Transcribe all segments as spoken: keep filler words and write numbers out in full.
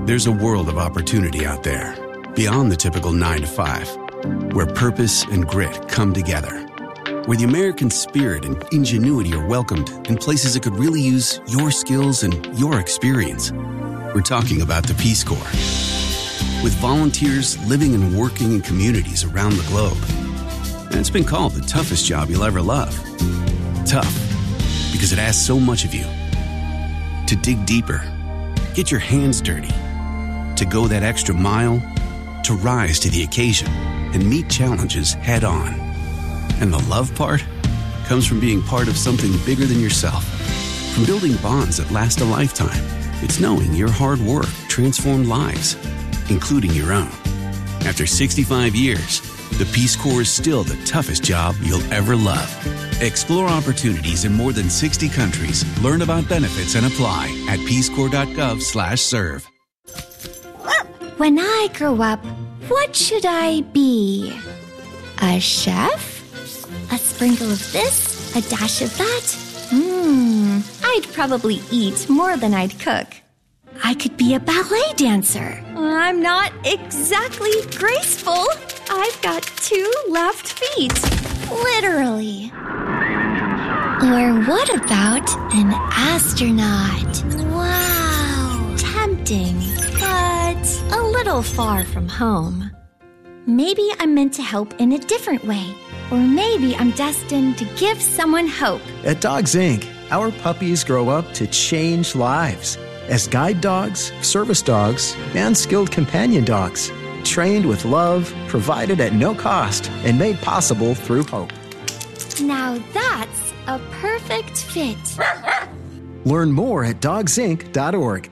There's a world of opportunity out there, beyond the typical nine to five, where purpose and grit come together, where the American spirit and ingenuity are welcomed in places that could really use your skills and your experience. We're talking about the Peace Corps. With volunteers living and working in communities around the globe. And it's been called the toughest job you'll ever love. Tough, because it asks so much of you. To dig deeper, get your hands dirty, to go that extra mile, to rise to the occasion and meet challenges head on. And the love part comes from being part of something bigger than yourself. From building bonds that last a lifetime, it's knowing your hard work transformed lives, including your own. After sixty-five years, the Peace Corps is still the toughest job you'll ever love. Explore opportunities in more than sixty countries. Learn about benefits and apply at peacecorps.gov slash serve. When I grow up, what should I be? A chef? A sprinkle of this? A dash of that? Hmm, I'd probably eat more than I'd cook. I could be a ballet dancer. I'm not exactly graceful. I've got two left feet. Literally. Or what about an astronaut? Wow. Tempting, but a little far from home. Maybe I'm meant to help in a different way. Or maybe I'm destined to give someone hope. At Dogs Incorporated, our puppies grow up to change lives as guide dogs, service dogs, and skilled companion dogs. Trained with love, provided at no cost, and made possible through hope. Now that's a perfect fit. Learn more at dogs inc dot org.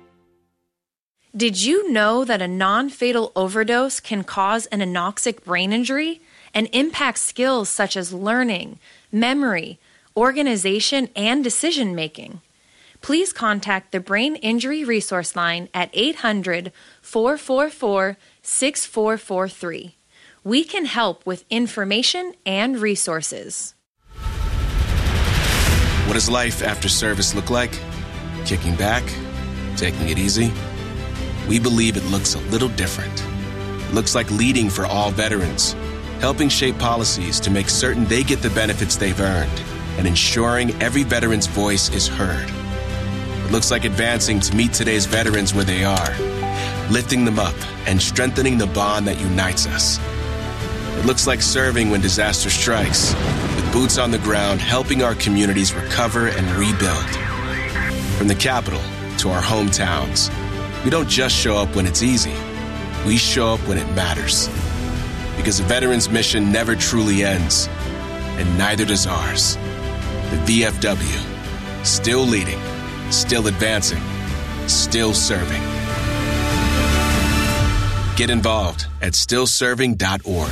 Did you know that a non-fatal overdose can cause an anoxic brain injury and impact skills such as learning, memory, organization, and decision-making? Please contact the Brain Injury Resource Line at eight hundred, four four four, six four four three. We can help with information and resources. What does life after service look like? Kicking back? Taking it easy? We believe it looks a little different. It looks like leading for all veterans, helping shape policies to make certain they get the benefits they've earned, and ensuring every veteran's voice is heard. It looks like advancing to meet today's veterans where they are, lifting them up and strengthening the bond that unites us. It looks like serving when disaster strikes, with boots on the ground helping our communities recover and rebuild. From the capital to our hometowns, we don't just show up when it's easy. We show up when it matters. Because a veteran's mission never truly ends, and neither does ours. The V F W, still leading, still advancing, still serving. Get involved at still serving dot org.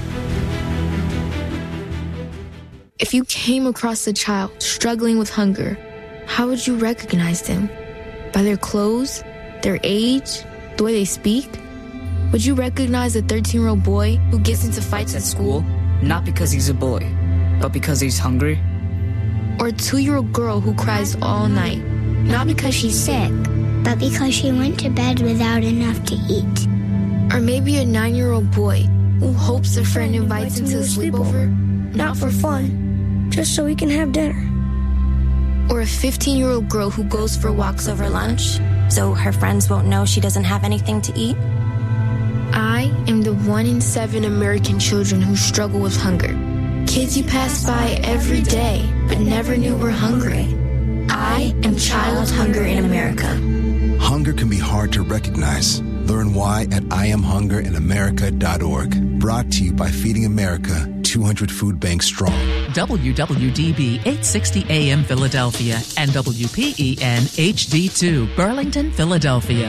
If you came across a child struggling with hunger, how would you recognize them? By their clothes, their age, the way they speak? Would you recognize a thirteen-year-old boy who gets into fights at school? Not because he's a boy, but because he's hungry? Or a two-year-old girl who cries all night? Not because she's sick, but because she went to bed without enough to eat. Or maybe a nine-year-old boy who hopes a friend invites him to a sleepover? Not for fun, just so he can have dinner. Or a fifteen-year-old girl who goes for walks over lunch, so her friends won't know she doesn't have anything to eat? I am the one in seven American children who struggle with hunger. Kids you pass by every day, but never knew were hungry. I am Child Hunger in America. Hunger can be hard to recognize. Learn why at I am hunger in america dot org. Brought to you by Feeding America, two hundred Food Banks Strong. W W D B eight sixty A M Philadelphia and W P E N H D two Burlington, Philadelphia.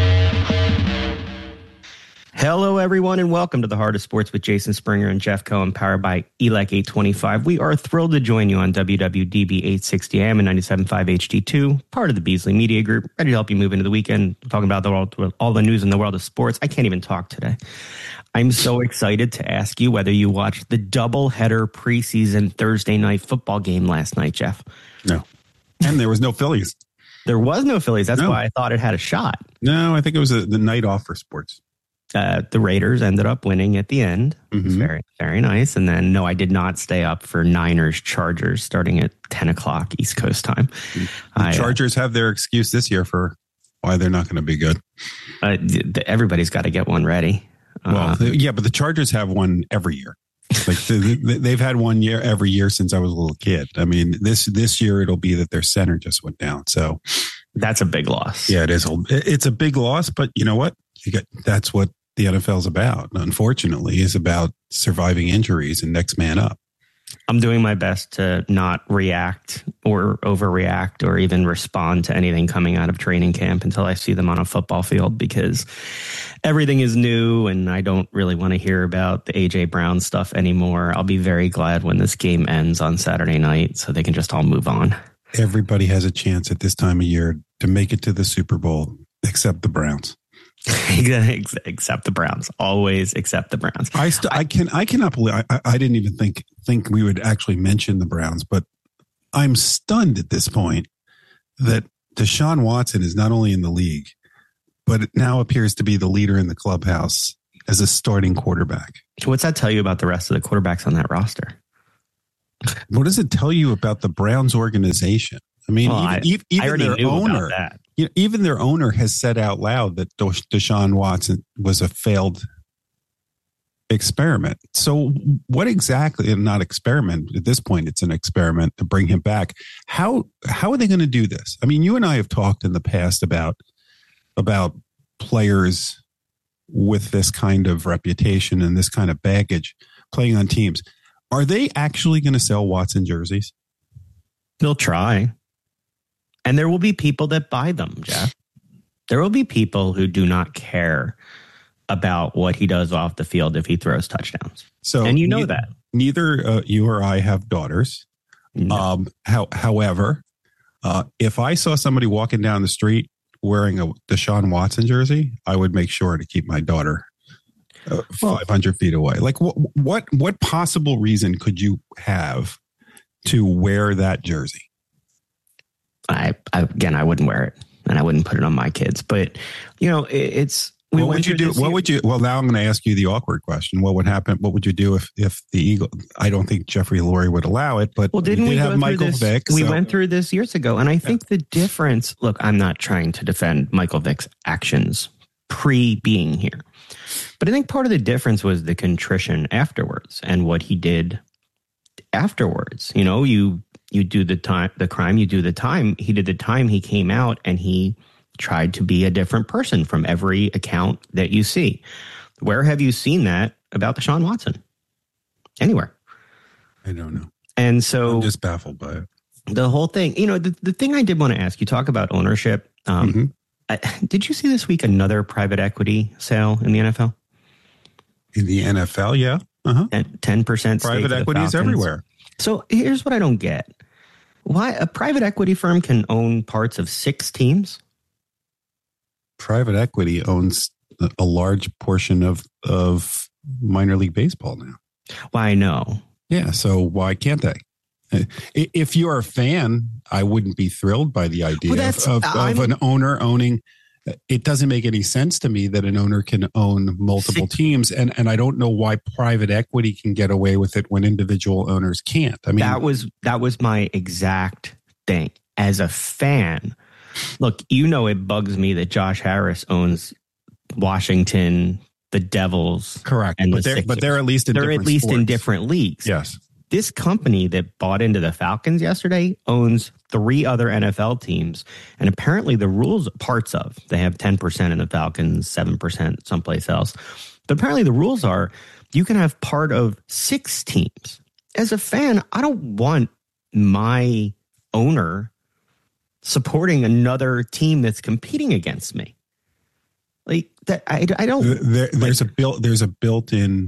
Hello, everyone, and welcome to the Heart of Sports with Jason Springer and Jeff Cohen, powered by E L E C eight twenty-five. We are thrilled to join you on W W D B eight sixty A M and ninety-seven point five H D two, part of the Beasley Media Group, ready to help you move into the weekend, talking about the world, all the news in the world of sports. I can't even talk today. I'm so excited to ask you whether you watched the doubleheader preseason Thursday night football game last night, Jeff. No. And there was no Phillies. There was no Phillies. That's no. why I thought it had a shot. No, I think it was a, the night off for sports. Uh, the Raiders ended up winning at the end. Mm-hmm. It was very, very nice. And then, no, I did not stay up for Niners Chargers starting at ten o'clock East Coast time. The I, Chargers uh, have their excuse this year for why they're not going to be good. Uh, everybody's got to get one ready. Well, uh, yeah, but the Chargers have one every year. Like the, the, they've had one year every year since I was a little kid. I mean, this this year it'll be that their center just went down. So that's a big loss. Yeah, it is. It's a big loss, but you know what? You got that's what the N F L is about. Unfortunately, is about surviving injuries and next man up. I'm doing my best to not react or overreact or even respond to anything coming out of training camp until I see them on a football field, because everything is new and I don't really want to hear about the A J Brown stuff anymore. I'll be very glad when this game ends on Saturday night so they can just all move on. Everybody has a chance at this time of year to make it to the Super Bowl, except the Browns. Except the Browns. Always except the Browns. I st- I can I cannot believe I, I didn't even think think we would actually mention the Browns, but I'm stunned at this point that Deshaun Watson is not only in the league, but it now appears to be the leader in the clubhouse as a starting quarterback. What's that tell you about the rest of the quarterbacks on that roster? What does it tell you about the Browns organization? I mean, well, even, I, even, even I already their knew owner, about that. You know, even their owner has said out loud that Deshaun Watson was a failed experiment. So what exactly, and not experiment at this point, it's an experiment to bring him back. How, how are they going to do this? I mean, you and I have talked in the past about, about players with this kind of reputation and this kind of baggage playing on teams. Are they actually going to sell Watson jerseys? They'll try. And there will be people that buy them, Jeff. There will be people who do not care about what he does off the field if he throws touchdowns. So, and you know ne- that. Neither uh, you or I have daughters. No. Um, how, however, uh, if I saw somebody walking down the street wearing a Deshaun Watson jersey, I would make sure to keep my daughter uh, five hundred feet away. Like, what, what, what possible reason could you have to wear that jersey? I, I again, I wouldn't wear it, and I wouldn't put it on my kids. But you know, it, it's we what would you do? What year. would you? Well, now I'm going to ask you the awkward question. What would happen? What would you do if if the Eagle? I don't think Jeffrey Lurie would allow it, but well, didn't we did we have go Michael this, Vick? We so. went through this years ago, and I think yeah. the difference. Look, I'm not trying to defend Michael Vick's actions pre being here, but I think part of the difference was the contrition afterwards and what he did afterwards. You know, you. You do the time, the crime, you do the time. He did the time. He came out and he tried to be a different person from every account that you see. Where have you seen that about Deshaun Watson? Anywhere. I don't know. And so I'm just baffled by it. The whole thing, you know, the, the thing I did want to ask you, talk about ownership. Um, mm-hmm. I, did you see this week another private equity sale in the N F L? In the N F L, yeah. Uh-huh. ten percent private equity is everywhere. So here's what I don't get. Why a private equity firm can own parts of six teams? Private equity owns a large portion of, of minor league baseball now. Well, I know. Yeah. So why can't they? If you're a fan, I wouldn't be thrilled by the idea well, of, of, of an owner owning. It doesn't make any sense to me that an owner can own multiple six, teams. And, and I don't know why private equity can get away with it when individual owners can't. I mean, that was that was my exact thing. As a fan, look, you know, it bugs me that Josh Harris owns Washington, the Devils. Correct. And but, the they're, Sixers. but they're at least in they're different at least sports. in different leagues. Yes. This company that bought into the Falcons yesterday owns three other N F L teams. And apparently the rules, parts of, they have ten percent in the Falcons, seven percent someplace else. But apparently the rules are you can have part of six teams. As a fan, I don't want my owner supporting another team that's competing against me. Like that, I, I don't. There, there's like, a built, there's a built-in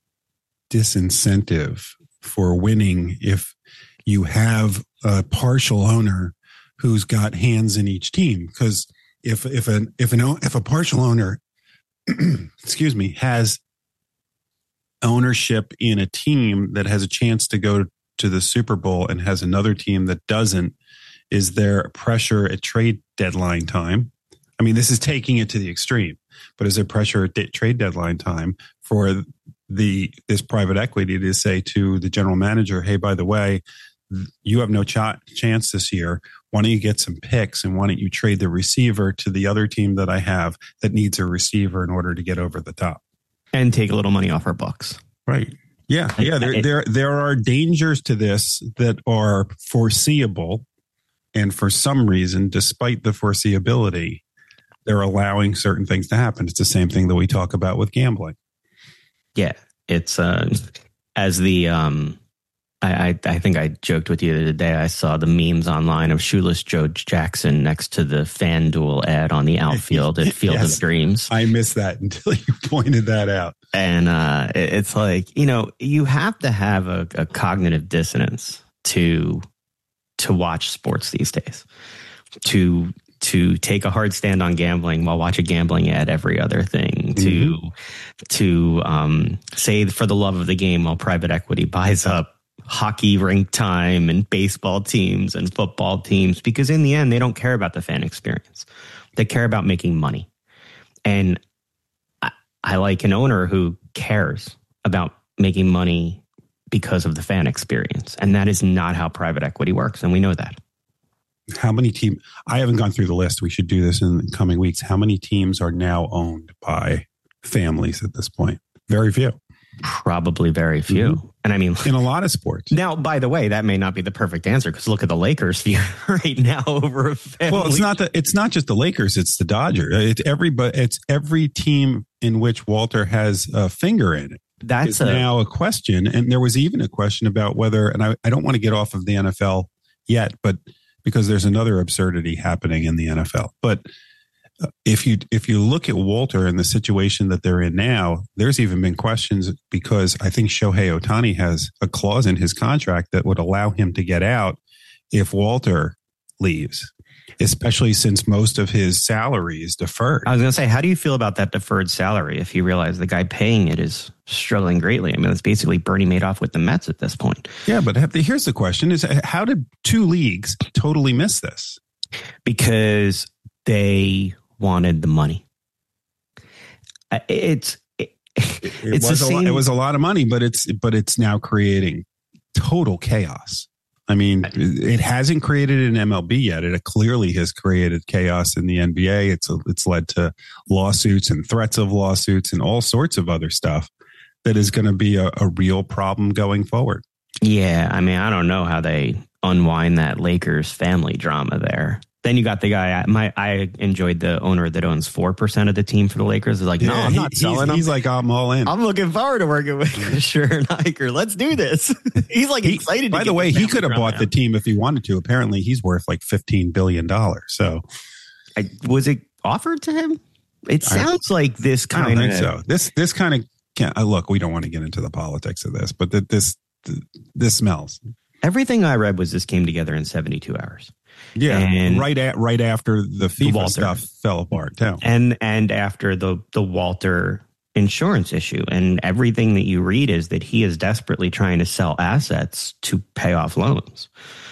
disincentive for winning if you have a partial owner who's got hands in each team. Because if if an if an if a partial owner, excuse me, has ownership in a team that has a chance to go to the Super Bowl and has another team that doesn't, Is there pressure at trade deadline time? I mean, this is taking it to the extreme, but is there pressure at de- trade deadline time for the this private equity to say to the general manager, hey, by the way, you have no ch- chance this year. Why don't you get some picks and why don't you trade the receiver to the other team that I have that needs a receiver in order to get over the top? And take a little money off our books. Right. Yeah. Yeah. There, there, there are dangers to this that are foreseeable. And for some reason, despite the foreseeability, they're allowing certain things to happen. It's the same thing that we talk about with gambling. Yeah. It's uh, as the um, I, I, I think I joked with you the other day. I saw the memes online of shoeless Joe Jackson next to the FanDuel ad on the outfield at Field yes, of Dreams. I missed that until you pointed that out. And uh, it, it's like, you know, you have to have a, a cognitive dissonance to to watch sports these days, to to take a hard stand on gambling while watch a gambling ad every other thing, to mm-hmm. to um, say for the love of the game while private equity buys up hockey rink time and baseball teams and football teams, because in the end, they don't care about the fan experience. They care about making money. And I, I like an owner who cares about making money because of the fan experience. And that is not how private equity works. And we know that. How many teams, I haven't gone through the list. We should do this in the coming weeks. How many teams are now owned by families at this point? Very few. Probably very few. Mm-hmm. And I mean, in a lot of sports. Now, by the way, that may not be the perfect answer because look at the Lakers right now over a family. Well, it's not the, it's not just the Lakers. It's the Dodgers. It's everybody. It's every team in which Walter has a finger in it. That's a, now a question. And there was even a question about whether, and I, I don't want to get off of the N F L yet, but because there's another absurdity happening in the N F L. But if you if you look at Walter and the situation that they're in now, there's even been questions because I think Shohei Ohtani has a clause in his contract that would allow him to get out if Walter leaves, especially since most of his salary is deferred. I was going to say, how do you feel about that deferred salary if you realize the guy paying it is struggling greatly? I mean, it's basically Bernie Madoff with the Mets at this point. Yeah, but here's the question is, how did two leagues totally miss this? Because they wanted the money. It's it, it, it's was the a same, lot, it was a lot of money, but it's but it's now creating total chaos. I mean, it hasn't created an M L B yet. It clearly has created chaos in the N B A. It's a, it's led to lawsuits and threats of lawsuits and all sorts of other stuff that is going to be a, a real problem going forward. Yeah, I mean, I don't know how they unwind that Lakers family drama there. Then you got the guy. My I enjoyed the owner that owns four percent of the team for the Lakers. Is like, no, yeah, I'm not he, selling. He's, he's like, I'm all in. I'm looking forward to working with Sure Niker. Let's do this. He's like he, excited. By to the way, he could have bought now. the team if he wanted to. Apparently, he's worth like fifteen billion dollars. So, I, was it offered to him? It sounds I, like this kind I don't of. think so. This this kind of can't. Uh, look, we don't want to get into the politics of this, but that this this smells. Everything I read was this came together in seventy-two hours. Yeah, and right at right after the FIFA Walter. stuff fell apart too, and and after the the Walter insurance issue, and everything that you read is that he is desperately trying to sell assets to pay off loans.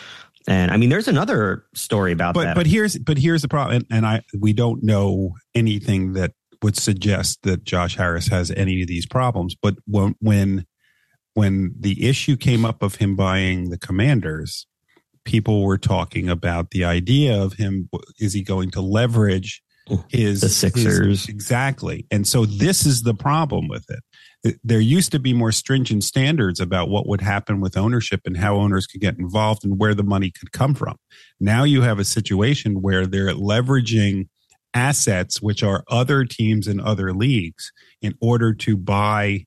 And I mean, there's another story about but, that. But here's but here's the problem, and, and I we don't know anything that would suggest that Josh Harris has any of these problems. But when when when the issue came up of him buying the Commanders, people were talking about the idea of him. Is he going to leverage his the Sixers? His, exactly. And so this is the problem with it. There used to be more stringent standards about what would happen with ownership and how owners could get involved and where the money could come from. Now you have a situation where they're leveraging assets, which are other teams in other leagues, in order to buy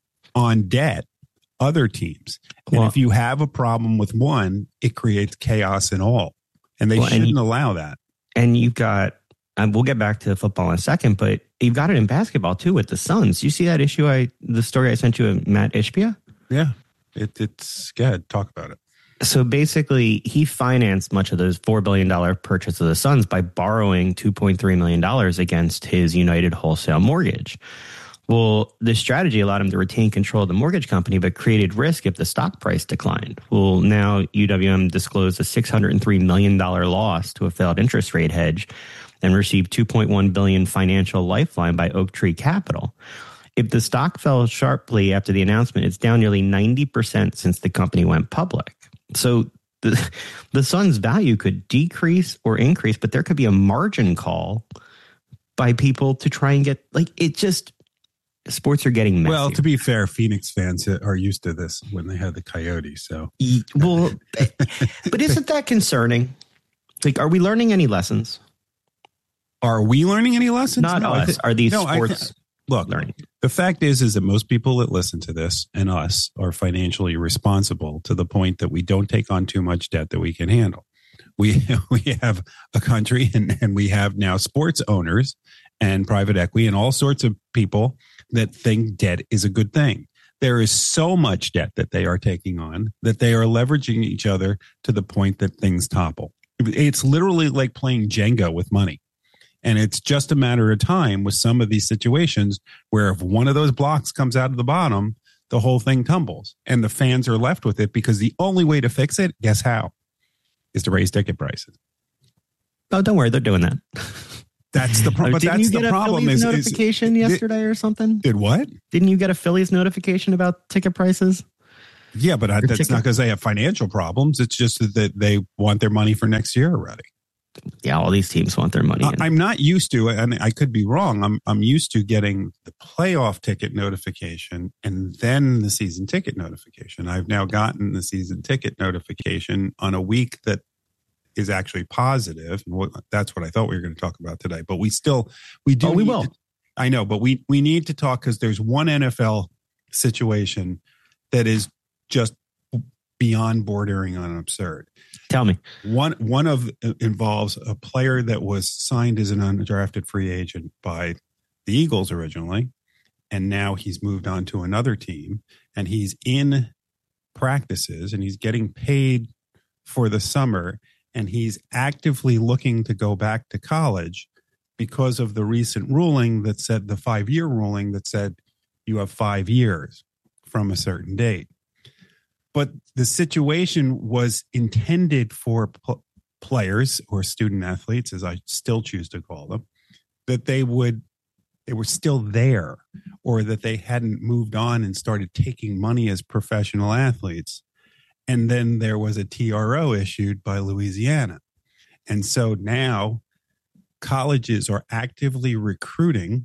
on debt other teams. And well, if you have a problem with one, it creates chaos in all. And they well, shouldn't and you, allow that. And you've got, and we'll get back to football in a second, but you've got it in basketball too with the Suns. You see that issue, I the story I sent you of Matt Ishbia? Yeah. It, it's, go ahead, talk about it. So basically, he financed much of those four billion dollars purchase of the Suns by borrowing two point three million dollars against his United wholesale mortgage. Well, the strategy allowed him to retain control of the mortgage company, but created risk if the stock price declined. Well, now U W M disclosed a six hundred three million dollars loss to a failed interest rate hedge and received two point one billion dollars financial lifeline by Oak Tree Capital. If the stock fell sharply after the announcement, it's down nearly ninety percent since the company went public. So the, the Suns' value could decrease or increase, but there could be a margin call by people to try and get, like, it just... Sports are getting messy. Well, to be fair, Phoenix fans are used to this when they had the Coyotes. So, well, but isn't that concerning? Like, are we learning any lessons? Are we learning any lessons? Not no, us. Th- are these no, sports th- look, learning? The fact is, is that most people that listen to this and us are financially responsible to the point that we don't take on too much debt that we can handle. We we have a country and, and we have now sports owners and private equity and all sorts of people that think debt is a good thing. There is so much debt that they are taking on that they are leveraging each other to the point that things topple. It's literally like playing Jenga with money. And it's just a matter of time with some of these situations where if one of those blocks comes out of the bottom, the whole thing tumbles and the fans are left with it because the only way to fix it, guess how, is to raise ticket prices. Oh, don't worry. They're doing that. That's the problem. But Didn't that's you get the a problem. Phillies Is, notification is, yesterday or something? Did what? Didn't you get a Phillies notification about ticket prices? Yeah, but I, that's ticket? not because they have financial problems. It's just that they want their money for next year already. Yeah, all these teams want their money. I, I'm not used to, and I could be wrong. I'm I'm used to getting the playoff ticket notification and then the season ticket notification. I've now gotten the season ticket notification on a week that is actually positive. And what, that's what I thought we were going to talk about today. But we still, we do. Oh, we will. To, I know, but we, we need to talk because there's one N F L situation that is just beyond bordering on absurd. Tell me. One, one of involves a player that was signed as an undrafted free agent by the Eagles originally. And now he's moved on to another team and he's in practices and he's getting paid for the summer. And he's actively looking to go back to college because of the recent ruling that said the five-year ruling that said you have five years from a certain date. But the situation was intended for pl- players or student athletes, as I still choose to call them, that they would they were still there or that they hadn't moved on and started taking money as professional athletes. And then there was a T R O issued by Louisiana. And so now colleges are actively recruiting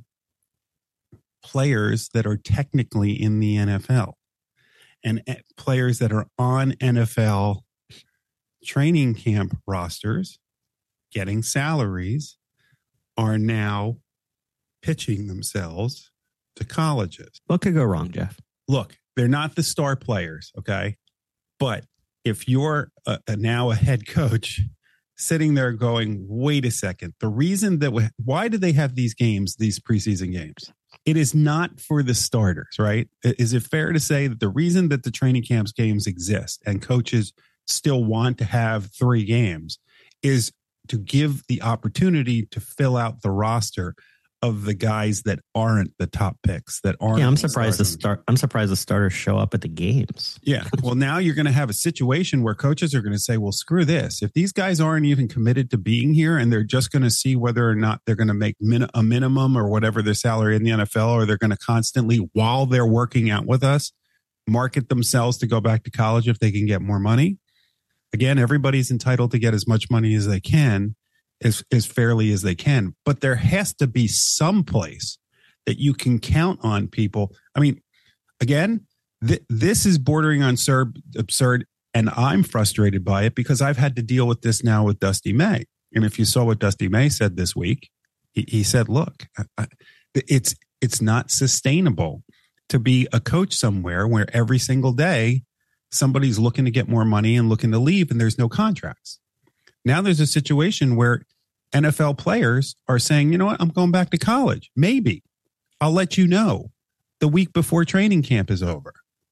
players that are technically in the N F L and players that are on N F L training camp rosters, getting salaries, are now pitching themselves to colleges. What could go wrong, Jeff? Look, they're not the star players, okay? But if you're a, a, now a head coach sitting there going, wait a second, the reason that, we, why do they have these games, these preseason games? It is not for the starters, right? Is it fair to say that the reason that the training camps games exist and coaches still want to have three games is to give the opportunity to fill out the roster of the guys that aren't the top picks, that aren't. Yeah, I'm surprised the start. I'm surprised the starters show up at the games. Yeah. Well, now you're going to have a situation where coaches are going to say, well, screw this. If these guys aren't even committed to being here and they're just going to see whether or not they're going to make min- a minimum or whatever their salary in the N F L, or they're going to constantly, while they're working out with us, market themselves to go back to college if they can get more money. Again, everybody's entitled to get as much money as they can, as, as fairly as they can. But there has to be some place that you can count on people. I mean, again, th- this is bordering on sur- absurd, and I'm frustrated by it because I've had to deal with this now with Dusty May. And if you saw what Dusty May said this week, he, he said, look, I, I, it's it's not sustainable to be a coach somewhere where every single day somebody's looking to get more money and looking to leave and there's no contracts. Now there's a situation where N F L players are saying, you know what, I'm going back to college. Maybe I'll let you know the week before training camp is over.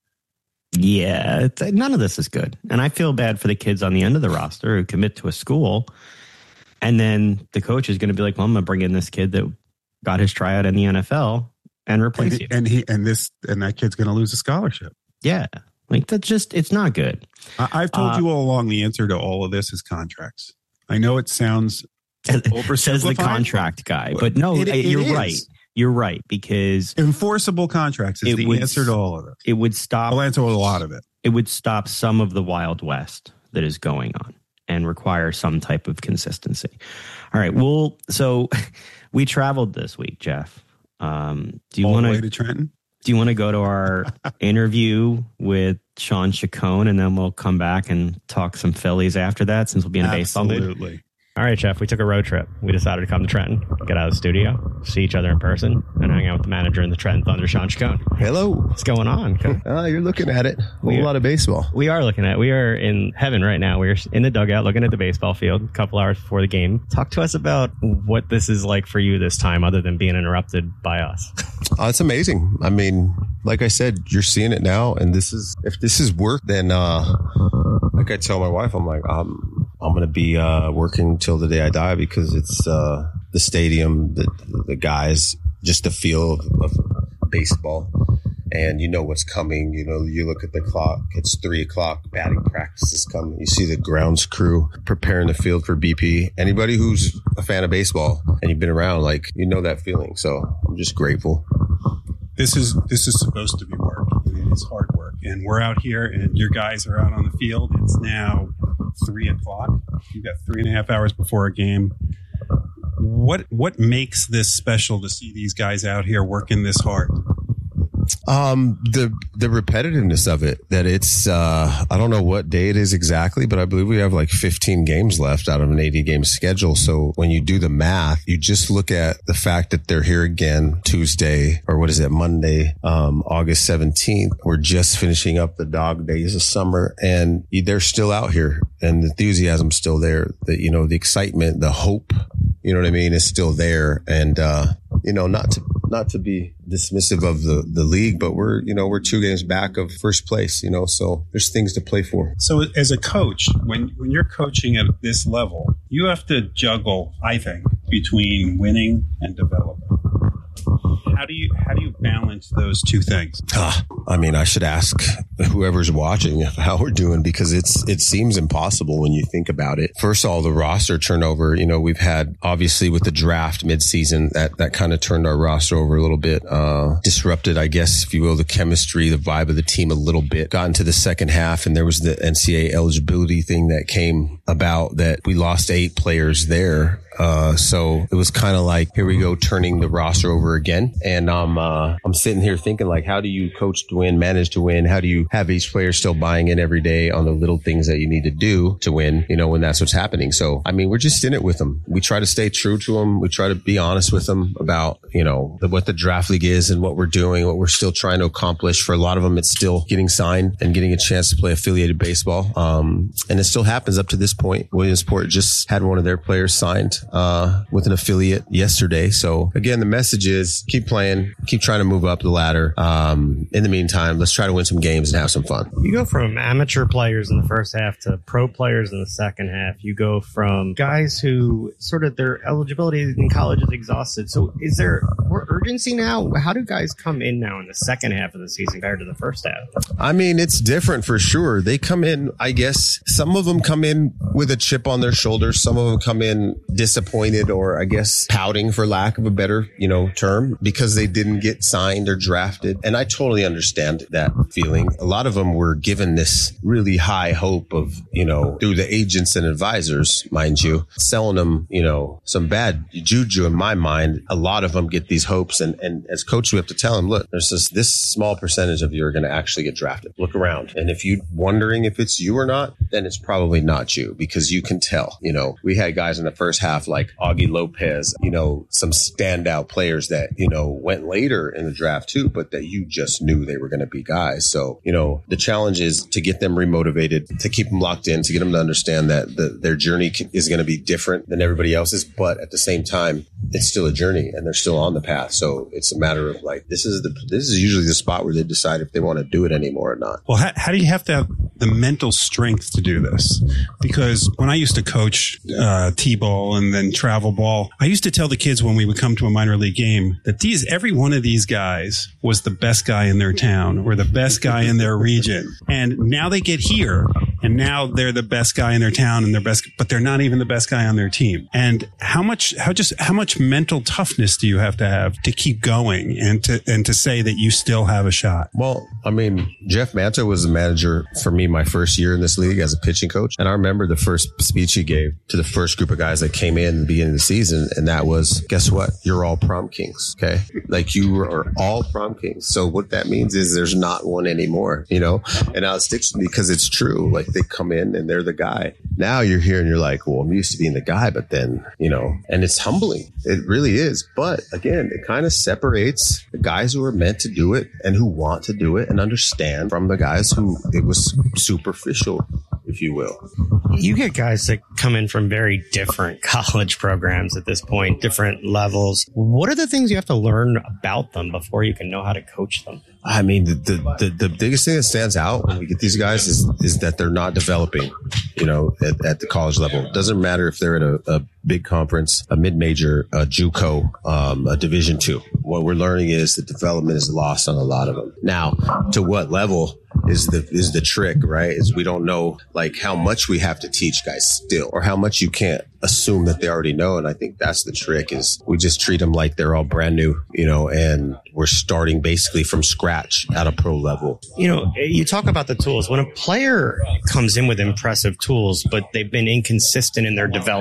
Yeah, it's, none of this is good. And I feel bad for the kids on the end of the roster who commit to a school. And then the coach is going to be like, well, I'm going to bring in this kid that got his tryout in the N F L. and replace and, you. And he and this and that kid's going to lose a scholarship. Yeah, like that's just it's not good. I, I've told uh, you all along the answer to all of this is contracts. I know it sounds says the contract guy, but no, it, it you're is. right. You're right because enforceable contracts is the would, answer to all of it. It would stop. I'll answer a lot of it. It would stop some of the Wild West that is going on and require some type of consistency. All right. Well, so we traveled this week, Jeff. Um, do you want to to Trenton? Do you want to go to our interview with Sean Chacon, and then we'll come back and talk some Phillies after that, since we'll be in a baseball mood? Absolutely. All right, Jeff, we took a road trip. We decided to come to Trenton, get out of the studio, see each other in person, and hang out with the manager in the Trenton Thunder, Sean Chacon. Hello. What's going on? Uh, you're looking at it. A whole lot of baseball. We are looking at it. We are in heaven right now. We're in the dugout looking at the baseball field a couple hours before the game. Talk to us about what this is like for you this time, other than being interrupted by us. Uh, it's amazing. I mean, like I said, you're seeing it now, and this is, if this is work, then uh, like I tell my wife, I'm like, um, I'm going to be uh, working till the day I die, because it's uh, the stadium, the the guys, just the feel of, of baseball. And you know what's coming. You know, you look at the clock, it's three o'clock, batting practice is coming. You see the grounds crew preparing the field for B P. Anybody who's a fan of baseball and you've been around, like, you know that feeling. So I'm just grateful. This is this is supposed to be work. I mean, it's hard work. And we're out here, and your guys are out on the field. It's now three o'clock. You've got three and a half hours before a game. What what makes this special to see these guys out here working this hard? Um, the the repetitiveness of it, that it's, uh, I don't know what day it is exactly, but I believe we have like fifteen games left out of an eighty game schedule. So when you do the math, you just look at the fact that they're here again Tuesday, or what is it, Monday, um, August seventeenth. We're just finishing up the dog days of summer, and they're still out here, and the enthusiasm's still there. The, you know, the excitement, the hope, you know what I mean, is still there. And, uh, you know, not to, not to be dismissive of the, the league, but we're, you know, we're two games back of first place, you know, so there's things to play for. So as a coach, when, when you're coaching at this level, you have to juggle, I think, between winning and developing. How do you how do you balance those two things? Uh, I mean, I should ask whoever's watching how we're doing, because it's it seems impossible when you think about it. First of all, the roster turnover. You know, we've had, obviously, with the draft midseason, that that kind of turned our roster over a little bit, uh, disrupted, I guess, if you will, the chemistry, the vibe of the team a little bit. Got into the second half, and there was the N C double A eligibility thing that came about, that we lost eight players there. Uh, so it was kind of like, here we go, turning the roster over again. And I'm, uh, I'm sitting here thinking, like, how do you coach to win, manage to win? How do you have each player still buying in every day on the little things that you need to do to win, you know, when that's what's happening? So, I mean, we're just in it with them. We try to stay true to them. We try to be honest with them about, you know, the, what the draft league is and what we're doing, what we're still trying to accomplish. For a lot of them, it's still getting signed and getting a chance to play affiliated baseball. Um, and it still happens up to this point. Williamsport just had one of their players signed uh, with an affiliate yesterday. So again, the message is keep playing, keep trying to move up the ladder. Um, in the meantime, let's try to win some games and have some fun. You go from amateur players in the first half to pro players in the second half. You go from guys who sort of their eligibility in college is exhausted. So is there more urgency now? How do guys come in now in the second half of the season compared to the first half? I mean, it's different for sure. They come in, I guess, some of them come in with a chip on their shoulder. Some of them come in disappointed, or I guess pouting, for lack of a better, you know, term, because they didn't get signed or drafted. And I totally understand that feeling. A lot of them were given this really high hope of, you know, through the agents and advisors, mind you, selling them, you know, some bad juju in my mind. A lot of them get these hopes. And, and as coach, we have to tell them, look, there's this, this small percentage of you are going to actually get drafted. Look around. And if you're wondering if it's you or not, then it's probably not you, because you can tell. You know, we had guys in the first half like Augie Lopez, you know, some standout players that, you know, went later in the draft too, but that you just knew they were going to be guys. So, you know, the challenge is to get them remotivated, to keep them locked in, to get them to understand that the, their journey is going to be different than everybody else's, but at the same time, it's still a journey and they're still on the path. So it's a matter of like, this is the, this is usually the spot where they decide if they want to do it anymore or not. Well, how, how do you have to have, the mental strength to do this. Because when I used to coach uh, T-ball and then travel ball, I used to tell the kids when we would come to a minor league game that these every one of these guys was the best guy in their town or the best guy in their region. And now they get here and now they're the best guy in their town and they're best, but they're not even the best guy on their team. And how much, how just, how much mental toughness do you have to have to keep going and to, and to say that you still have a shot? Well, I mean, Jeff Manta was the manager for me my first year in this league as a pitching coach. And I remember the first speech he gave to the first group of guys that came in at the beginning of the season. And that was, guess what? You're all prom kings. Okay. Like you are all prom kings. So what that means is there's not one anymore, you know, and now it sticks to me because it's true. Like they come in and they're the guy. Now you're here and you're like, well, I'm used to being the guy, but then, you know, and it's humbling. It really is. But again, it kind of separates the guys who are meant to do it and who want to do it and understand from the guys who it was superficial, if you will. You get guys that come in from very different college programs at this point, different levels. What are the things you have to learn about them before you can know how to coach them? I mean, the, the, the, the biggest thing that stands out when we get these guys is, is that they're not developing, you know, at, at the college level. It doesn't matter if they're at a, a big conference, a mid-major, a JUCO, um, a Division two. What we're learning is the development is lost on a lot of them. Now, to what level is the is the trick, right? Is we don't know like how much we have to teach guys still, or how much you can't assume that they already know. And I think that's the trick, is we just treat them like they're all brand new, you know, and we're starting basically from scratch at a pro level. You know, you talk about the tools. When a player comes in with impressive tools, but they've been inconsistent in their development,